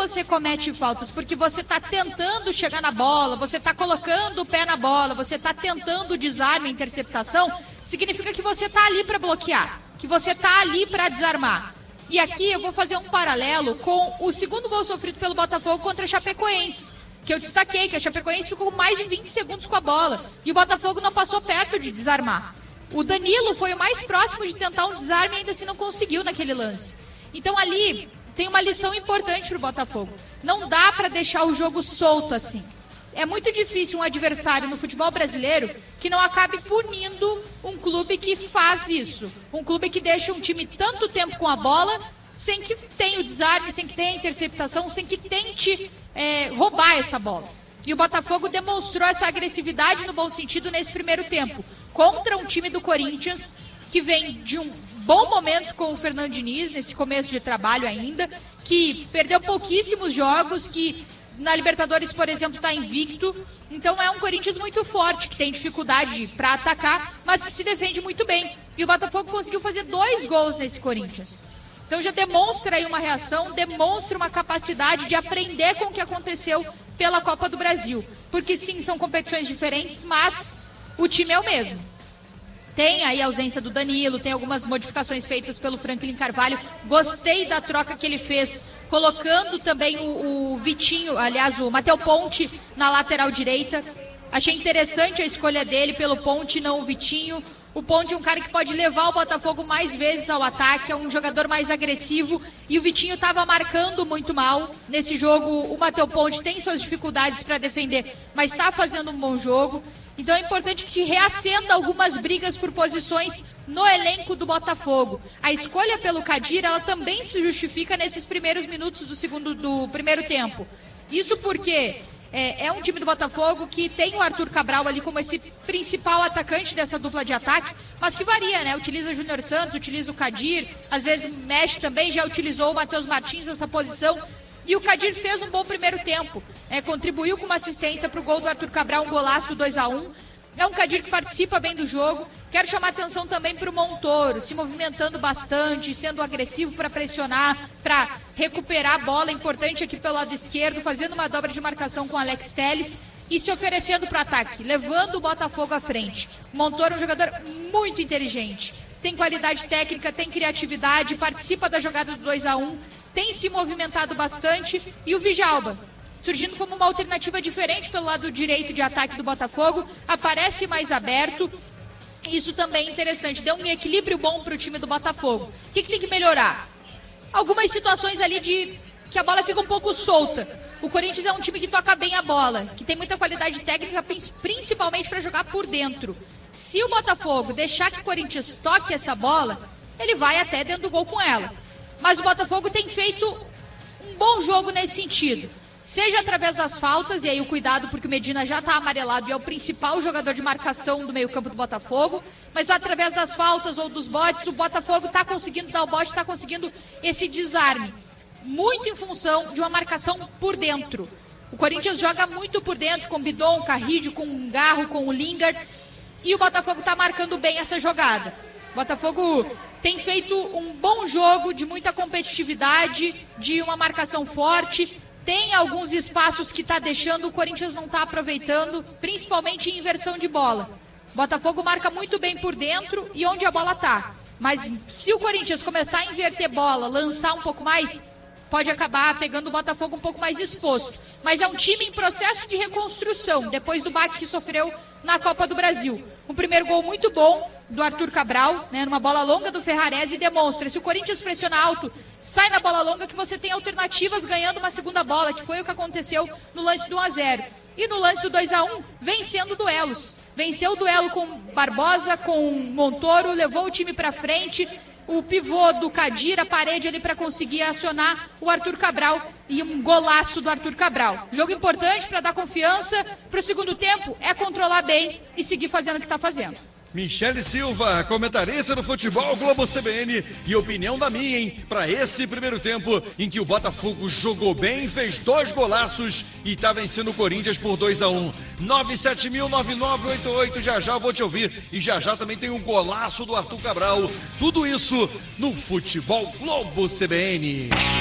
você comete faltas? Porque você está tentando chegar na bola, você está colocando o pé na bola, você está tentando o desarme, a interceptação, significa que você está ali para bloquear, que você está ali para desarmar. E aqui eu vou fazer um paralelo com o segundo gol sofrido pelo Botafogo contra a Chapecoense, que eu destaquei, que a Chapecoense ficou mais de 20 segundos com a bola, e o Botafogo não passou perto de desarmar. O Danilo foi o mais próximo de tentar um desarme e ainda assim não conseguiu naquele lance. Então ali tem uma lição importante para o Botafogo. Não dá para deixar o jogo solto assim. É muito difícil um adversário no futebol brasileiro que não acabe punindo um clube que faz isso. Um clube que deixa um time tanto tempo com a bola, sem que tenha o desarme, sem que tenha a interceptação, sem que tente roubar essa bola. E o Botafogo demonstrou essa agressividade no bom sentido nesse primeiro tempo, contra um time do Corinthians que vem de um bom momento com o Fernando Diniz, nesse começo de trabalho ainda, que perdeu pouquíssimos jogos, que na Libertadores, por exemplo, está invicto. Então é um Corinthians muito forte, que tem dificuldade para atacar, mas que se defende muito bem. E o Botafogo conseguiu fazer 2 gols nesse Corinthians. Então já demonstra aí uma reação, demonstra uma capacidade de aprender com o que aconteceu pela Copa do Brasil. Porque sim, são competições diferentes, mas o time é o mesmo. Tem aí a ausência do Danilo, tem algumas modificações feitas pelo Franklin Carvalho. Gostei da troca que ele fez, colocando também o Vitinho, aliás, o Matheus Ponte na lateral direita. Achei interessante a escolha dele pelo Ponte, não o Vitinho. O Ponte é um cara que pode levar o Botafogo mais vezes ao ataque, é um jogador mais agressivo. E o Vitinho estava marcando muito mal. Nesse jogo, o Matheus Ponte tem suas dificuldades para defender, mas está fazendo um bom jogo. Então é importante que se reacenda algumas brigas por posições no elenco do Botafogo. A escolha pelo Kadir, ela também se justifica nesses primeiros minutos do primeiro tempo. Isso porque é um time do Botafogo que tem o Arthur Cabral ali como esse principal atacante dessa dupla de ataque, mas que varia, né? Utiliza o Júnior Santos, utiliza o Kadir, às vezes mexe também, já utilizou o Matheus Martins nessa posição. E o Kadir fez um bom primeiro tempo, contribuiu com uma assistência para o gol do Arthur Cabral, um golaço do 2-1. É um Kadir que participa bem do jogo. Quero chamar atenção também para o Montoro, se movimentando bastante, sendo agressivo para pressionar, para recuperar a bola, importante aqui pelo lado esquerdo, fazendo uma dobra de marcação com o Alex Telles e se oferecendo para o ataque, levando o Botafogo à frente. O Montoro é um jogador muito inteligente, tem qualidade técnica, tem criatividade, participa da jogada do 2-1, tem se movimentado bastante. E o Djalma, surgindo como uma alternativa diferente pelo lado direito de ataque do Botafogo, aparece mais aberto. Isso também é interessante, deu um equilíbrio bom para o time do Botafogo. O que tem que melhorar? Algumas situações ali de que a bola fica um pouco solta. O Corinthians é um time que toca bem a bola, que tem muita qualidade técnica, principalmente para jogar por dentro. Se o Botafogo deixar que o Corinthians toque essa bola, ele vai até dentro do gol com ela. Mas o Botafogo tem feito um bom jogo nesse sentido. Seja através das faltas, e aí o cuidado porque o Medina já está amarelado e é o principal jogador de marcação do meio-campo do Botafogo, mas através das faltas ou dos botes, o Botafogo está conseguindo dar o bote, está conseguindo esse desarme. Muito em função de uma marcação por dentro. O Corinthians joga muito por dentro, com o Bidon, Carrídio, com o Garro, com o Lingard, e o Botafogo está marcando bem essa jogada. O Botafogo tem feito um bom jogo de muita competitividade, de uma marcação forte. Tem alguns espaços que está deixando, o Corinthians não está aproveitando, principalmente em inversão de bola. O Botafogo marca muito bem por dentro e onde a bola está. Mas se o Corinthians começar a inverter bola, lançar um pouco mais, pode acabar pegando o Botafogo um pouco mais exposto. Mas é um time em processo de reconstrução, depois do baque que sofreu na Copa do Brasil. Um primeiro gol muito bom do Arthur Cabral, numa bola longa do Ferrarese, e demonstra, se o Corinthians pressiona alto, sai na bola longa que você tem alternativas ganhando uma segunda bola, que foi o que aconteceu no lance do 1-0. E no lance do 2-1, vencendo duelos. Venceu o duelo com Barbosa, com Montoro, levou o time para frente. O pivô do Kadir, a parede ali para conseguir acionar o Arthur Cabral, e um golaço do Arthur Cabral. Jogo importante para dar confiança para o segundo tempo, é controlar bem e seguir fazendo o que está fazendo. Michele Silva, comentarista do Futebol Globo CBN, e opinião da minha, hein, para esse primeiro tempo em que o Botafogo jogou bem, fez 2 golaços e tá vencendo o Corinthians por 2-1. 9709988, já já eu vou te ouvir, e já já também tem um golaço do Arthur Cabral. Tudo isso no Futebol Globo CBN.